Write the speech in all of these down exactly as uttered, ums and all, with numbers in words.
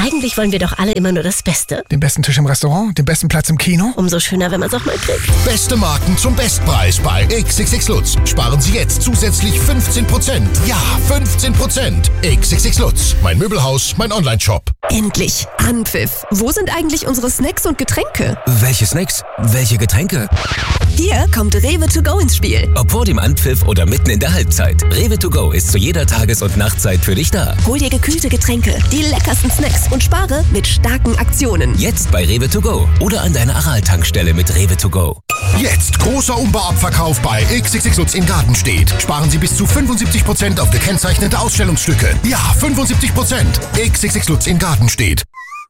Eigentlich wollen wir doch alle immer nur das Beste. Den besten Tisch im Restaurant, den besten Platz im Kino. Umso schöner, wenn man es auch mal kriegt. Beste Marken zum Bestpreis bei X X X Lutz. Sparen Sie jetzt zusätzlich fünfzehn Prozent. Ja, fünfzehn Prozent. X X X Lutz. Mein Möbelhaus, mein Onlineshop. Endlich. Anpfiff. Wo sind eigentlich unsere Snacks und Getränke? Welche Snacks? Welche Getränke? Hier kommt Rewe to go ins Spiel. Ob vor dem Anpfiff oder mitten in der Halbzeit. Rewe to go ist zu jeder Tages- und Nachtzeit für dich da. Hol dir gekühlte Getränke, die leckersten Snacks und spare mit starken Aktionen. Jetzt bei Rewe to go oder an deiner Aral-Tankstelle mit Rewe to go. Jetzt großer Umbauabverkauf bei X X X Lutz in Gartenstedt. Sparen Sie bis zu fünfundsiebzig Prozent auf gekennzeichnete Ausstellungsstücke. Ja, fünfundsiebzig Prozent. X X X Lutz in Gartenstedt.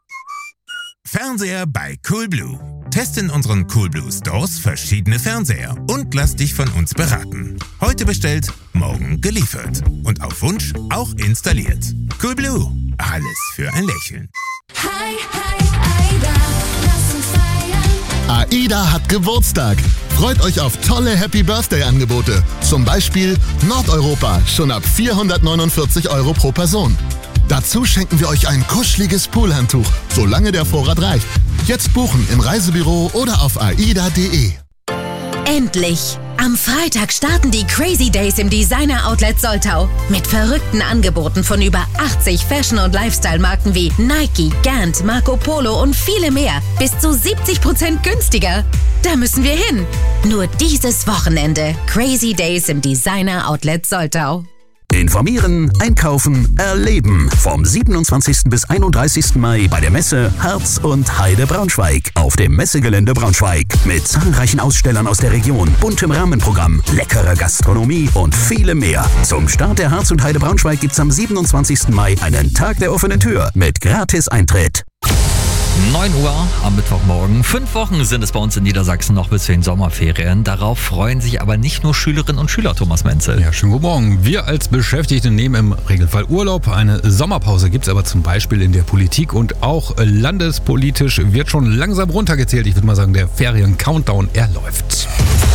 Fernseher bei Coolblue. Teste in unseren Coolblue Stores verschiedene Fernseher und lass dich von uns beraten. Heute bestellt, morgen geliefert. Und auf Wunsch auch installiert. Coolblue. Alles für ein Lächeln. Hi, hi, Aida, lass uns feiern. AIDA hat Geburtstag. Freut euch auf tolle Happy Birthday Angebote. Zum Beispiel Nordeuropa, schon ab vierhundertneunundvierzig Euro pro Person. Dazu schenken wir euch ein kuscheliges Poolhandtuch, solange der Vorrat reicht. Jetzt buchen im Reisebüro oder auf aida punkt de. Endlich! Am Freitag starten die Crazy Days im Designer Outlet Soltau. Mit verrückten Angeboten von über achtzig Fashion- und Lifestyle-Marken wie Nike, Gant, Marco Polo und viele mehr. Bis zu siebzig Prozent günstiger. Da müssen wir hin. Nur dieses Wochenende. Crazy Days im Designer Outlet Soltau. Informieren, einkaufen, erleben. Vom siebenundzwanzigsten bis einunddreißigsten Mai bei der Messe Herz und Heide Braunschweig. Auf dem Messegelände Braunschweig. Mit zahlreichen Ausstellern aus der Region, buntem Rahmenprogramm, leckerer Gastronomie und viele mehr. Zum Start der Herz und Heide Braunschweig gibt's am siebenundzwanzigsten Mai einen Tag der offenen Tür mit Gratis-Eintritt. neun Uhr am Mittwochmorgen. Fünf Wochen sind es bei uns in Niedersachsen noch bis zu den Sommerferien. Darauf freuen sich aber nicht nur Schülerinnen und Schüler, Thomas Menzel. Ja, schönen guten Morgen. Wir als Beschäftigte nehmen im Regelfall Urlaub. Eine Sommerpause gibt es aber zum Beispiel in der Politik und auch landespolitisch wird schon langsam runtergezählt. Ich würde mal sagen, der Ferien-Countdown, er läuft.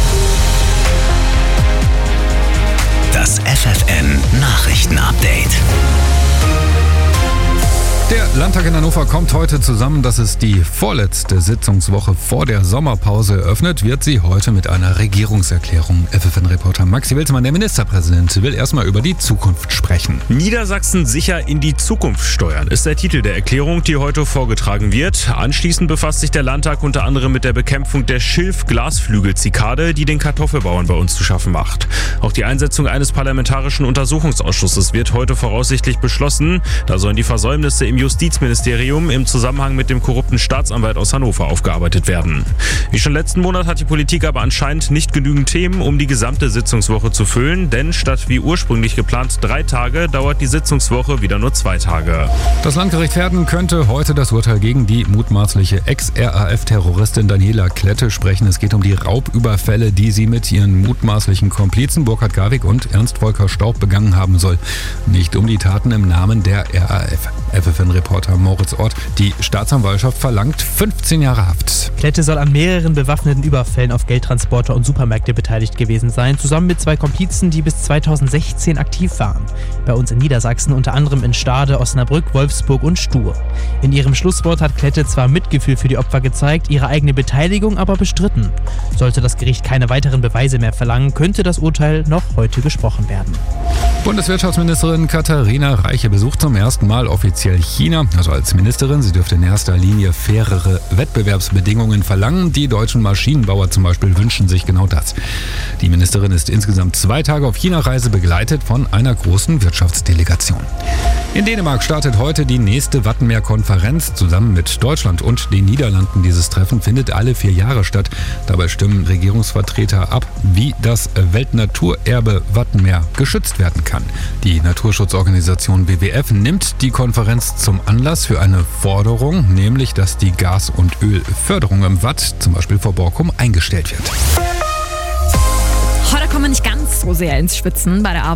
Das F F N-Nachrichten-Update. Der Landtag in Hannover kommt heute zusammen. Das ist die vorletzte Sitzungswoche vor der Sommerpause. Eröffnet wird sie heute mit einer Regierungserklärung. F F N-Reporter Maxi Wilsmann, der Ministerpräsident, will erstmal über die Zukunft sprechen. Niedersachsen sicher in die Zukunft steuern, ist der Titel der Erklärung, die heute vorgetragen wird. Anschließend befasst sich der Landtag unter anderem mit der Bekämpfung der Schilf-Glasflügel-Zikade, die den Kartoffelbauern bei uns zu schaffen macht. Auch die Einsetzung eines parlamentarischen Untersuchungsausschusses wird heute voraussichtlich beschlossen. Da sollen die Versäumnisse im Justizministerium im Zusammenhang mit dem korrupten Staatsanwalt aus Hannover aufgearbeitet werden. Wie schon letzten Monat hat die Politik aber anscheinend nicht genügend Themen, um die gesamte Sitzungswoche zu füllen, denn statt wie ursprünglich geplant drei Tage dauert die Sitzungswoche wieder nur zwei Tage. Das Landgericht Verden könnte heute das Urteil gegen die mutmaßliche Ex-R A F-Terroristin Daniela Klette sprechen. Es geht um die Raubüberfälle, die sie mit ihren mutmaßlichen Komplizen Burkhard Garwig und Ernst Volker Staub begangen haben soll. Nicht um die Taten im Namen der R A F. F F N-Reporter Moritz Ort. Die Staatsanwaltschaft verlangt fünfzehn Jahre Haft. Klette soll an mehreren bewaffneten Überfällen auf Geldtransporter und Supermärkte beteiligt gewesen sein, zusammen mit zwei Komplizen, die bis zweitausendsechzehn aktiv waren. Bei uns in Niedersachsen unter anderem in Stade, Osnabrück, Wolfsburg und Stur. In ihrem Schlusswort hat Klette zwar Mitgefühl für die Opfer gezeigt, ihre eigene Beteiligung aber bestritten. Sollte das Gericht keine weiteren Beweise mehr verlangen, könnte das Urteil noch heute gesprochen werden. Bundeswirtschaftsministerin Katharina Reiche besucht zum ersten Mal offiziell China. Also als Ministerin, sie dürfte in erster Linie fairere Wettbewerbsbedingungen verlangen. Die deutschen Maschinenbauer zum Beispiel wünschen sich genau das. Die Ministerin ist insgesamt zwei Tage auf China-Reise begleitet von einer großen Wirtschaftsdelegation. In Dänemark startet heute die nächste Wattenmeer-Konferenz. Zusammen mit Deutschland und den Niederlanden. Dieses Treffen findet alle vier Jahre statt. Dabei stimmen Regierungsvertreter ab, wie das Weltnaturerbe Wattenmeer geschützt werden kann. Die Naturschutzorganisation W W F nimmt die Konferenz zum Anlass für eine Forderung, nämlich dass die Gas- und Ölförderung im Watt, zum Beispiel vor Borkum, eingestellt wird. Heute kommen wir nicht ganz so sehr ins Schwitzen bei der Arbeit.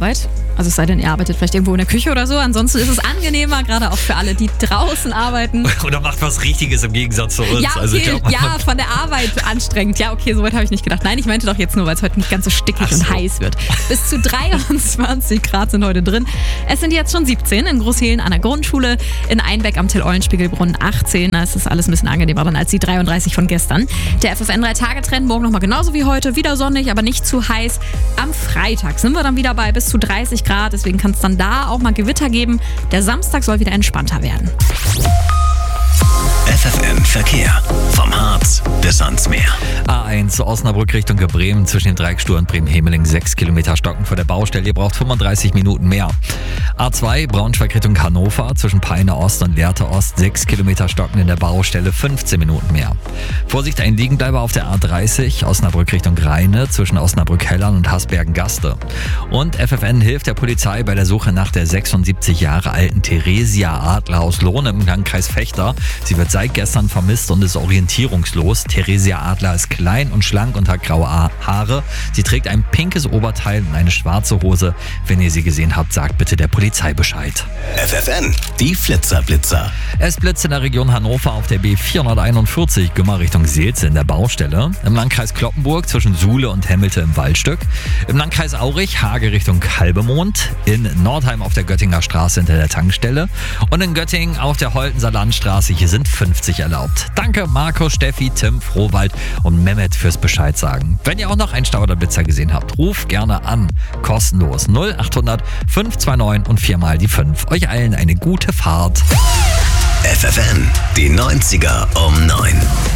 Also es sei denn, ihr arbeitet vielleicht irgendwo in der Küche oder so. Ansonsten ist es angenehmer, gerade auch für alle, die draußen arbeiten. Oder macht was Richtiges im Gegensatz zu uns. Ja, okay, also ich glaub, ja, von der Arbeit anstrengend. Ja, okay, soweit habe ich nicht gedacht. Nein, ich meinte doch jetzt nur, weil es heute nicht ganz so stickig so. und heiß wird. Bis zu dreiundzwanzig Grad sind heute drin. Es sind jetzt schon siebzehn in Großhehlen an der Grundschule, in Einbeck am Till-Eulenspiegel-Brunnen achtzehn. Da ist das alles ein bisschen angenehmer dann als die dreiunddreißig von gestern. Der F F N drei Tage Trend morgen nochmal genauso wie heute. Wieder sonnig, aber nicht zu heiß. Am Freitag sind wir dann wieder bei bis zu dreißig Grad. Deswegen kann es dann da auch mal Gewitter geben. Der Samstag soll wieder entspannter werden. F F N Verkehr. Vom Harz bis ans Meer. A eins Osnabrück Richtung Bremen zwischen dem Dreieckstur und Bremen-Hemeling sechs Kilometer stocken vor der Baustelle. Ihr braucht fünfunddreißig Minuten mehr. A zwei Braunschweig Richtung Hannover zwischen Peine Ost und Lehrte Ost sechs Kilometer stocken in der Baustelle, fünfzehn Minuten mehr. Vorsicht, ein Liegenbleiber auf der A dreißig Osnabrück Richtung Rheine zwischen Osnabrück-Hellern und Hasbergen-Gaste. Und F F N hilft der Polizei bei der Suche nach der sechsundsiebzig Jahre alten Theresia Adler aus Lohne im Landkreis Vechta. Sie wird seit gestern vermisst und ist orientierungslos. Theresia Adler ist klein und schlank und hat graue Haare. Sie trägt ein pinkes Oberteil und eine schwarze Hose. Wenn ihr sie gesehen habt, sagt bitte der Polizei Bescheid. F F N, die Flitzer-Blitzer. Es blitzt in der Region Hannover auf der B vierhunderteinundvierzig Gümmer Richtung Seelze in der Baustelle. Im Landkreis Cloppenburg zwischen Suhle und Hemmelte im Waldstück. Im Landkreis Aurich Hage Richtung Kalbemond. In Nordheim auf der Göttinger Straße hinter der Tankstelle. Und in Göttingen auf der Holtenser Landstraße. Hier sind fünfzig erlaubt. Danke Marco, Steffi, Tim, Frohwald und Mehmet fürs Bescheid sagen. Wenn ihr auch noch einen Stau oder Blitzer gesehen habt, ruft gerne an. Kostenlos null achthundert fünf zwei neun und viermal die fünf. Euch allen eine gute Fahrt. F F N, die neunziger um neun.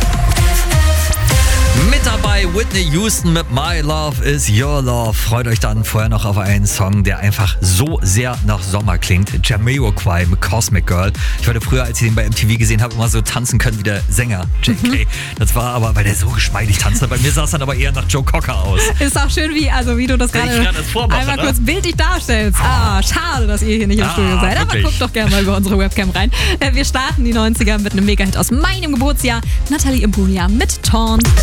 Mit dabei Whitney Houston mit My Love is Your Love. Freut euch dann vorher noch auf einen Song, der einfach so sehr nach Sommer klingt. Jamiroquai mit Cosmic Girl. Ich wollte früher, als ich den bei M T V gesehen habe, immer so tanzen können wie der Sänger J K. Mhm. Das war aber, weil der so geschmeidig tanzte. Bei mir sah es dann aber eher nach Joe Cocker aus. Ist auch schön, wie, also wie du das gerade einmal kurz bildlich darstellst. Ah, schade, dass ihr hier nicht im ah, Studio seid. Aber wirklich? Guckt doch gerne mal über unsere Webcam rein. Wir starten die neunziger mit einem Mega-Hit aus meinem Geburtsjahr. Nathalie Imbruglia mit Torn.